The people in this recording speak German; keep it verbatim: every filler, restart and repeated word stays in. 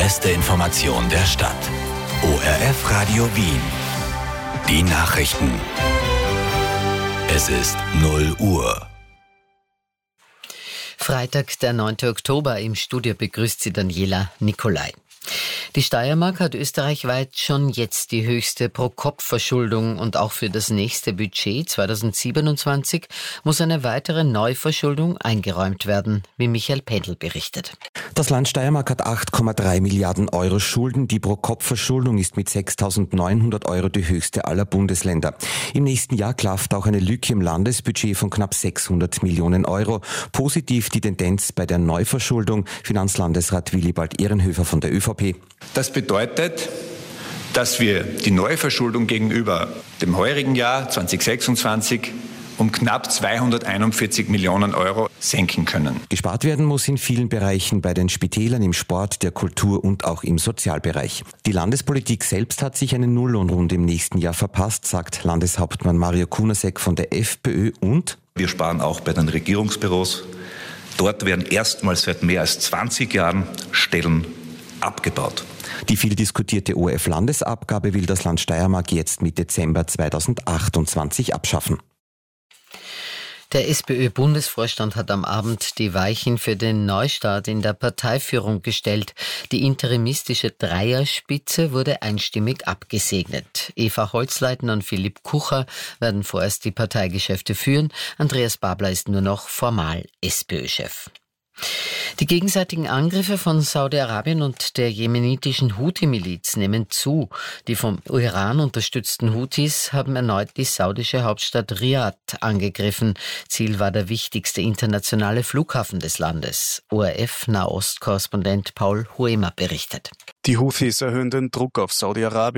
beste Information der Stadt. O R F Radio Wien. Die Nachrichten. Es ist null Uhr. Freitag, der neunte Oktober. Im Studio begrüßt Sie Daniela Nicolai. Die Steiermark hat österreichweit schon jetzt die höchste Pro-Kopf-Verschuldung und auch für das nächste Budget zweitausendsiebenundzwanzig muss eine weitere Neuverschuldung eingeräumt werden, wie Michael Pendl berichtet. Das Land Steiermark hat acht Komma drei Milliarden Euro Schulden. Die Pro-Kopf-Verschuldung ist mit sechstausendneunhundert Euro die höchste aller Bundesländer. Im nächsten Jahr klafft auch eine Lücke im Landesbudget von knapp sechshundert Millionen Euro. Positiv die Tendenz bei der Neuverschuldung. Finanzlandesrat Willibald Ehrenhöfer von der ÖVP. Das bedeutet, dass wir die Neuverschuldung gegenüber dem heurigen Jahr zweitausendsechsundzwanzig um knapp zweihunderteinundvierzig Millionen Euro senken können. Gespart werden muss in vielen Bereichen, bei den Spitälern, im Sport, der Kultur und auch im Sozialbereich. Die Landespolitik selbst hat sich eine Nulllohnrunde im nächsten Jahr verpasst, sagt Landeshauptmann Mario Kunasek von der FPÖ und wir sparen auch bei den Regierungsbüros. Dort werden erstmals seit mehr als zwanzig Jahren Stellen abgebaut. Die viel diskutierte O R F-Landesabgabe will das Land Steiermark jetzt mit Dezember zweitausendachtundzwanzig abschaffen. Der SPÖ-Bundesvorstand hat am Abend die Weichen für den Neustart in der Parteiführung gestellt. Die interimistische Dreierspitze wurde einstimmig abgesegnet. Eva Holzleitner und Philipp Kucher werden vorerst die Parteigeschäfte führen. Andreas Babler ist nur noch formal SPÖ-Chef. Die gegenseitigen Angriffe von Saudi-Arabien und der jemenitischen Houthi-Miliz nehmen zu. Die vom Iran unterstützten Houthis haben erneut die saudische Hauptstadt Riad angegriffen. Ziel war der wichtigste internationale Flughafen des Landes. O R F-Nahost-Korrespondent Paul Huemer berichtet. Die Houthis erhöhen den Druck auf Saudi-Arabien.